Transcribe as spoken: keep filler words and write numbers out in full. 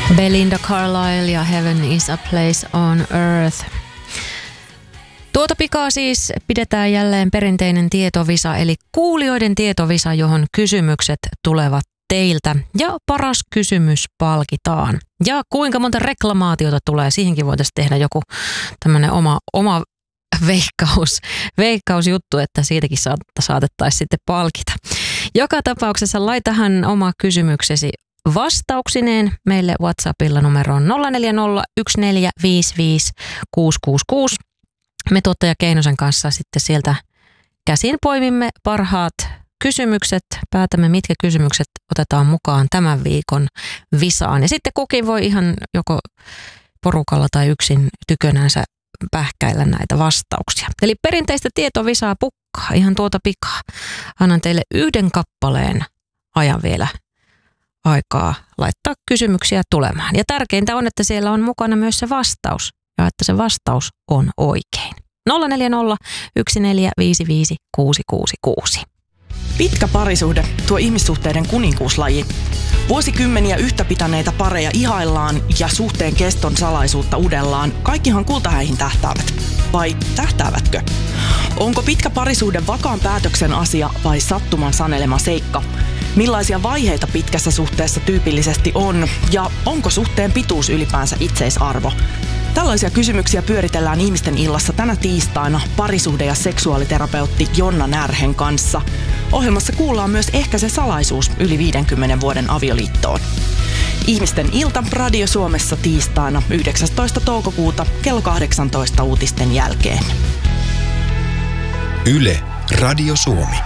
Belinda Carlisle ja Heaven is a place on earth. Tuota pikaa siis pidetään jälleen perinteinen tietovisa, eli kuulijoiden tietovisa, johon kysymykset tulevat teiltä. Ja paras kysymys palkitaan. Ja kuinka monta reklamaatiota tulee, siihenkin voitaisiin tehdä joku tämmöinen oma, oma veikkaus, veikkausjuttu, että siitäkin saatettaisiin sitten palkita. Joka tapauksessa laitahan oma kysymyksesi vastauksineen meille WhatsAppilla numeroon nolla neljä nolla yksi neljä viisi viisi kuusi kuusi kuusi. Me tuottaja Keinosen kanssa sitten sieltä käsin poimimme parhaat kysymykset, päätämme mitkä kysymykset otetaan mukaan tämän viikon visaan. Ja sitten kukin voi ihan joko porukalla tai yksin tykönänsä pähkäillä näitä vastauksia. Eli perinteistä tietovisaa pukkaa ihan tuota pikaa. Annan teille yhden kappaleen ajan vielä aikaa laittaa kysymyksiä tulemaan. Ja tärkeintä on, että siellä on mukana myös se vastaus ja että se vastaus on oikein. nolla neljä nolla yksi neljä viisi viisi kuusi kuusi kuusi. Pitkä parisuhde, tuo ihmissuhteiden kuninkuuslaji. Vuosikymmeniä yhtä pitäneitä pareja ihaillaan ja suhteen keston salaisuutta udellaan. Kaikkihan kultahäihin tähtäävät. Vai tähtäävätkö? Onko pitkä parisuhde vakaan päätöksen asia vai sattuman sanelema seikka? Millaisia vaiheita pitkässä suhteessa tyypillisesti on? Ja onko suhteen pituus ylipäänsä itseisarvo? Tällaisia kysymyksiä pyöritellään Ihmisten illassa tänä tiistaina parisuhde- ja seksuaaliterapeutti Jonna Närhen kanssa. Ohjelmassa kuullaan myös ehkä se salaisuus yli viidenkymmenen vuoden avioliittoon. Ihmisten ilta Radio Suomessa tiistaina yhdeksästoista toukokuuta kello kahdeksantoista uutisten jälkeen. Yle Radio Suomi.